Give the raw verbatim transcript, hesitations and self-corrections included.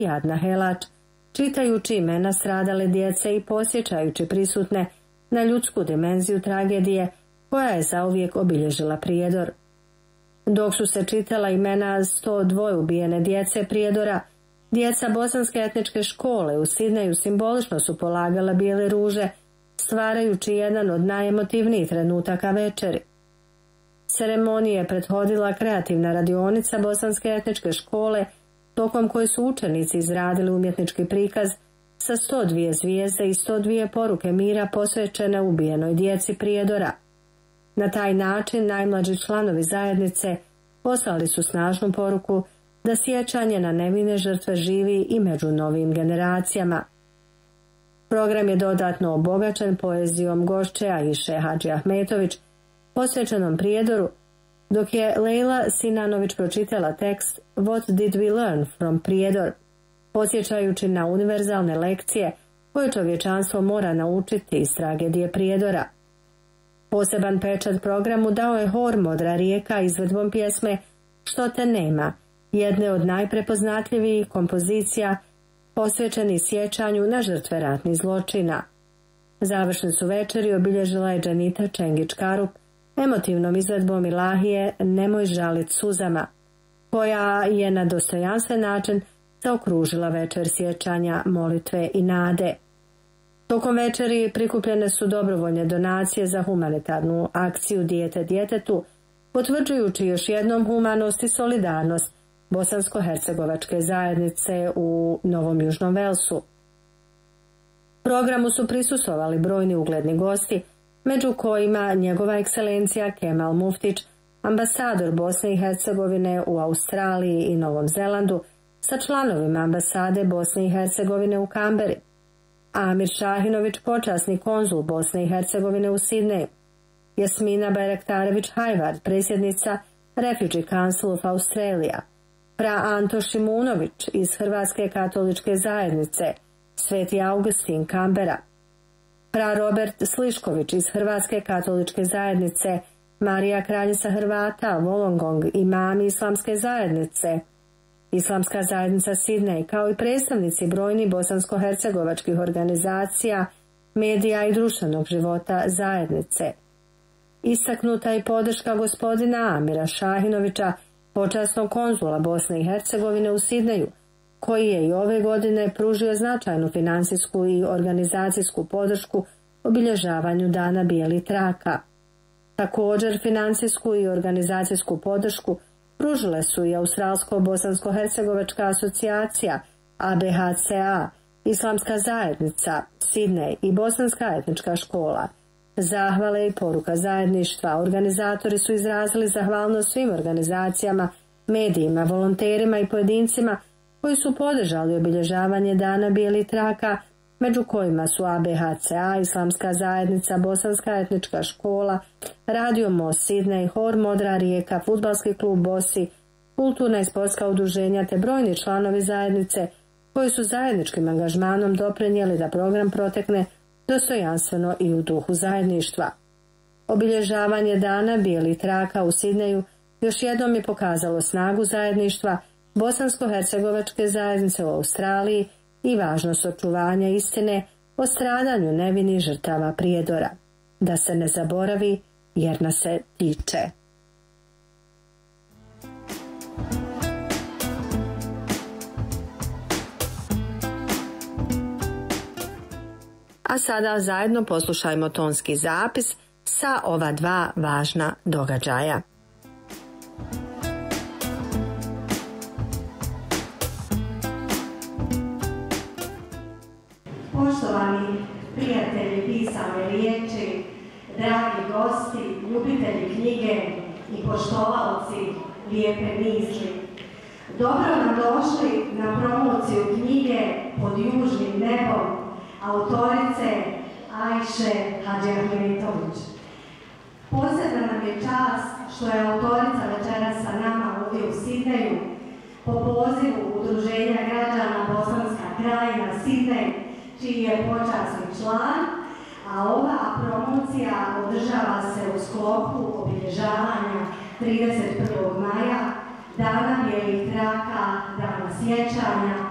Adna Helač, čitajući imena stradale djece i podsjećajući prisutne na ljudsku dimenziju tragedije koja je zauvijek obilježila Prijedor. Dok su se čitala imena sto dva ubijene djece Prijedora, djeca bosanske etničke škole u Sidneju simbolično su polagala bijele ruže, stvarajući jedan od najemotivnijih trenutaka večeri. Ceremoniji je prethodila kreativna radionica bosanske etničke škole, tokom koje su učenici izradili umjetnički prikaz sa sto dvije zvijezde i sto dvije poruke mira posvećene ubijenoj djeci Prijedora. Na taj način najmlađi članovi zajednice poslali su snažnu poruku da sjećanje na nevine žrtve živi i među novim generacijama. Program je dodatno obogaćen poezijom gošće Aiše Hadži Ahmetović, posvećenom Prijedoru, dok je Lejla Sinanović pročitala tekst What did we learn from Prijedor, podsjećajući na univerzalne lekcije koje čovječanstvo mora naučiti iz tragedije Prijedora. Poseban pečat programu dao je hor Modra rijeka izvedbom pjesme Što te nema, jedne od najprepoznatljivijih kompozicija posvećeni sjećanju na žrtve ratnih zločina. Završne su večeri obilježila je Dženita Čengić-Karup emotivnom izvedbom Ilahije Nemoj žalit suzama, koja je na dostojanstven način zaokružila večer sjećanja, molitve i nade. Tokom večeri prikupljene su dobrovoljne donacije za humanitarnu akciju Dijete djetetu, potvrđujući još jednom humanost i solidarnost bosansko-hercegovačke zajednice u Novom Južnom Velsu. Programu su prisustvovali brojni ugledni gosti, među kojima njegova ekscelencija Kemal Muftić, ambasador Bosne i Hercegovine u Australiji i Novom Zelandu, sa članovima ambasade Bosne i Hercegovine u Kamberi, Amir Šahinović, počasni konzul Bosne i Hercegovine u Sidneju, Jasmina Bayraktarević-Hajvard, predsjednica Refugee Council of Australia, pra Anto Šimunović iz Hrvatske katoličke zajednice, Sveti Augustin, Kambera, pra Robert Slišković iz Hrvatske katoličke zajednice, Marija kraljica Hrvata, Wollongong, imami islamske zajednice, Islamska zajednica Sidnej, kao i predstavnici brojnih bosansko-hercegovačkih organizacija, medija i društvenog života zajednice. Istaknuta je podrška gospodina Amira Šahinovića, počasnog konzula Bosne i Hercegovine u Sidneju, koji je i ove godine pružio značajnu finansijsku i organizacijsku podršku obilježavanju Dana bijelih traka. Također finansijsku i organizacijsku podršku pružile su i Australsko-bosansko-hercegovačka asocijacija A B H C A, Islamska zajednica Sidnej i Bosanska etnička škola. Zahvale i poruka zajedništva organizatori su izrazili zahvalnost svim organizacijama, medijima, volonterima i pojedincima koji su podržali obilježavanje Dana bijelih traka, među kojima su A B H C A, Islamska zajednica, Bosanska etnička škola, Radio Most Sidnej, hor Modra rijeka, Fudbalski klub Bosi, kulturna i sportska udruženja te brojni članovi zajednice koji su zajedničkim angažmanom doprinijeli da program protekne dostojanstveno i u duhu zajedništva. Obilježavanje Dana bijelih traka u Sidneju još jednom je pokazalo snagu zajedništva bosansko-hercegovačke zajednice u Australiji i važnost očuvanja istine o stradanju nevinih žrtava Prijedora. Da se ne zaboravi, jer nas se tiče. A sada zajedno poslušajmo tonski zapis sa ova dva važna događaja. Poštovani prijatelji pisane riječi, dragi gosti, ljubitelji knjige i poštovalci lijepe misli, dobro nam došli na promociju knjige Pod južnim nebom autorice Aiše Hadži Ahmetović. Posebna nam je čast što je autorica večeras sa nama ovdje u Sidneju po pozivu Udruženja građana Bosanska krajina Sidnej, čiji je počasni član, a ova promocija održava se u sklopu obilježavanja trideset prvog maja, Dana bijelih traka, Dana sjećanja